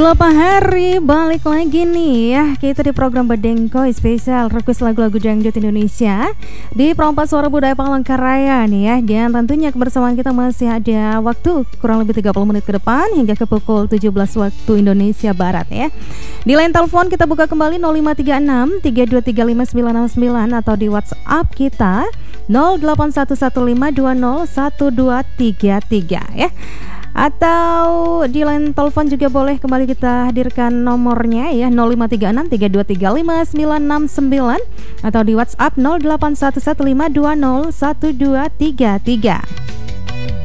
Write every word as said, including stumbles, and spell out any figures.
Halo Pak Hari, balik lagi nih ya. Kita di program Bedengkoy spesial request lagu-lagu dangdut Indonesia di Perompak Suara Budaya Palangkaraya nih ya. Dan tentunya kebersamaan kita masih ada waktu kurang lebih tiga puluh menit ke depan hingga ke pukul tujuh belas waktu Indonesia Barat ya. Di line telepon kita buka kembali nol lima tiga enam tiga dua tiga lima sembilan enam sembilan atau di WhatsApp kita nol delapan satu satu lima dua nol satu dua tiga tiga ya. Atau di line telepon juga boleh kembali kita hadirkan nomornya ya nol lima tiga enam tiga dua tiga lima sembilan enam sembilan atau di WhatsApp nol delapan satu satu lima dua nol satu dua tiga tiga.